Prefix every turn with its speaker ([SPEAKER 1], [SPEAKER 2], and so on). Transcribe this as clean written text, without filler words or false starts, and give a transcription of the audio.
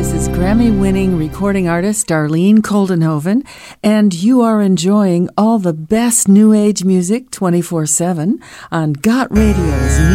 [SPEAKER 1] This is Grammy-winning recording artist Darlene Koldenhoven, and you are enjoying all the best New Age music 24/7 on Got Radio's